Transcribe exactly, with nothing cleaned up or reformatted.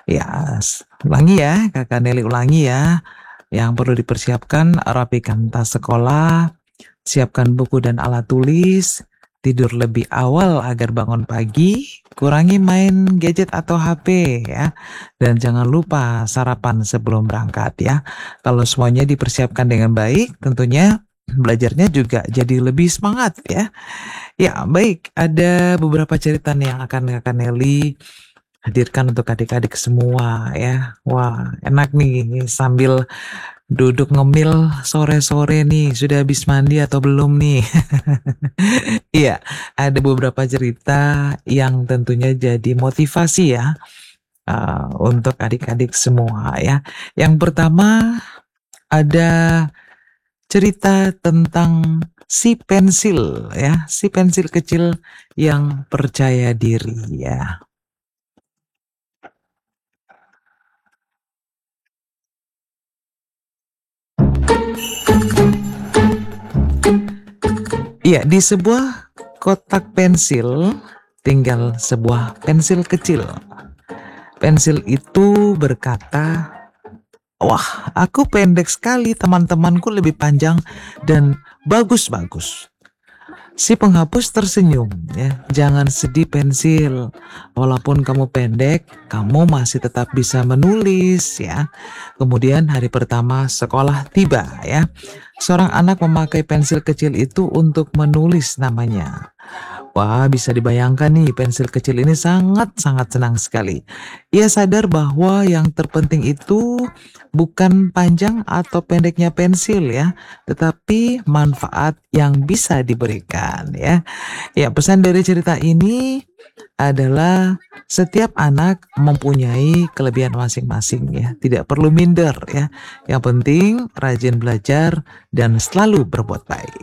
Ya, s ulangi ya, Kakak Nelly ulangi ya. Yang perlu dipersiapkan, rapikan tas sekolah, siapkan buku dan alat tulis, tidur lebih awal agar bangun pagi, kurangi main gadget atau H P ya, dan jangan lupa sarapan sebelum berangkat ya. Kalau semuanya dipersiapkan dengan baik, tentunya belajarnya juga jadi lebih semangat ya. Ya, baik, ada beberapa cerita nih yang akan Kakak Nelly hadirkan untuk adik-adik semua ya. Wah, enak nih sambil duduk ngemil sore-sore nih, sudah habis mandi atau belum nih? Iya, ada beberapa cerita yang tentunya jadi motivasi ya, eee, untuk adik-adik semua ya. Yang pertama, ada cerita tentang si pensil ya, si pensil kecil yang percaya diri ya. Iya, di sebuah kotak pensil, tinggal sebuah pensil kecil. Pensil itu berkata, "Wah, aku pendek sekali, teman-temanku lebih panjang dan bagus-bagus." Si penghapus tersenyum ya, "Jangan sedih pensil, walaupun kamu pendek, kamu masih tetap bisa menulis ya." Kemudian hari pertama sekolah tiba ya. Seorang anak memakai pensil kecil itu untuk menulis namanya. Wah, bisa dibayangkan nih, pensil kecil ini sangat-sangat senang sekali. Ia sadar bahwa yang terpenting itu bukan panjang atau pendeknya pensil ya, tetapi manfaat yang bisa diberikan ya. Ya, pesan dari cerita ini adalah setiap anak mempunyai kelebihan masing-masing ya, tidak perlu minder ya. Yang penting rajin belajar dan selalu berbuat baik.